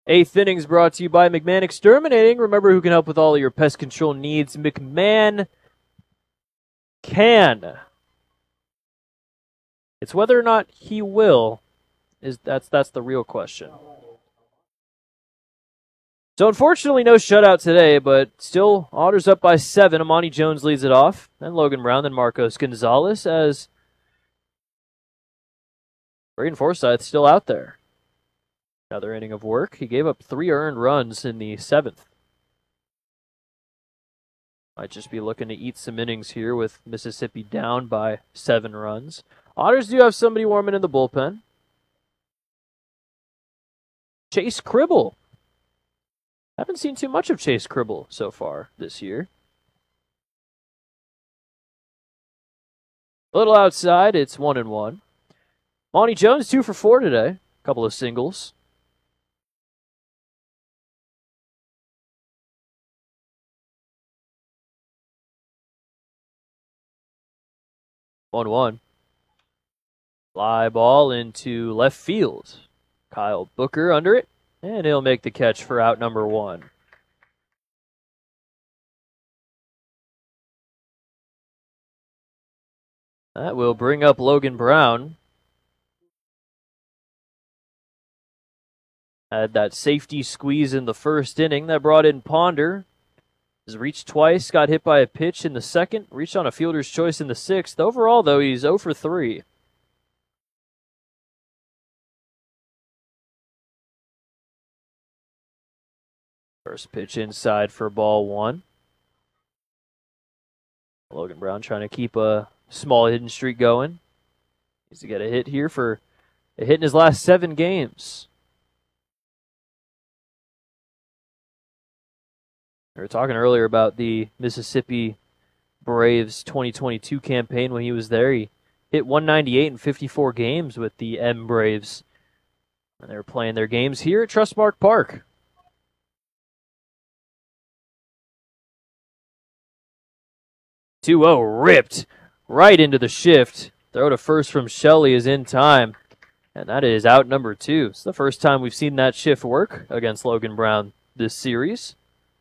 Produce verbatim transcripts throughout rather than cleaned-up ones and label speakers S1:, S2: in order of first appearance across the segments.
S1: Eighth innings brought to you by McMahon Exterminating. Remember who can help with all of your pest control needs. McMahon can. It's whether or not he will. Is that's that's the real question. So unfortunately, no shutout today, but still, Otters up by seven. Amani Jones leads it off. Then Logan Brown, then Marcos Gonzalez as Braden Forsyth still out there. Another inning of work. He gave up three earned runs in the seventh. Might just be looking to eat some innings here with Mississippi down by seven runs. Otters do have somebody warming in the bullpen. Chase Cribble. Haven't seen too much of Chase Cribble so far this year. A little outside, it's one and one. Monty Jones, two for four today. A couple of singles. one one. Fly ball into left field. Kyle Booker under it, and he'll make the catch for out number one. That will bring up Logan Brown. Had that safety squeeze in the first inning that brought in Ponder. Has reached twice, got hit by a pitch in the second, reached on a fielder's choice in the sixth. Overall, though, he's oh for three. First pitch inside for ball one. Logan Brown trying to keep a small hidden streak going. Needs to get a hit here for a hit in his last seven games. We were talking earlier about the Mississippi Braves twenty twenty-two campaign when he was there. He hit one ninety-eight in fifty-four games with the M Braves. And they were playing their games here at Trustmark Park. two oh ripped right into the shift. Throw to first from Shelley is in time. And that is out number two. It's the first time we've seen that shift work against Logan Brown this series.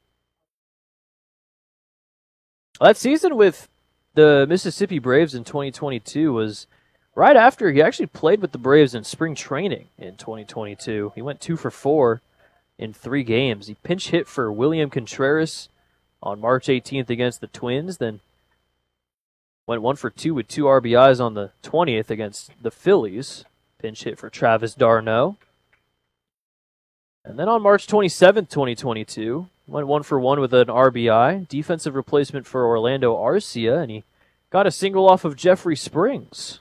S1: That season with the Mississippi Braves in twenty twenty-two was right after he actually played with the Braves in spring training in twenty twenty-two. He went two for four in three games. He pinch hit for William Contreras on March eighteenth against the Twins, then went one for two with two R B Is on the twentieth against the Phillies. Pinch hit for Travis d'Arnaud. And then on March twenty-seventh, twenty twenty-two, went one for one with an R B I. Defensive replacement for Orlando Arcia, and he got a single off of Jeffrey Springs.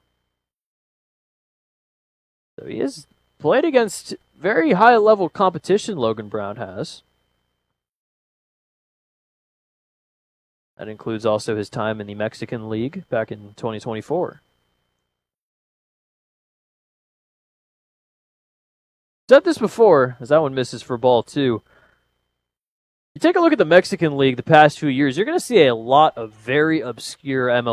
S1: So he has played against very high-level competition, Logan Brown has. That includes also his time in the Mexican League back in twenty twenty-four. Said this before, as that one misses for ball two. You take a look at the Mexican League the past few years, you're going to see a lot of very obscure M L B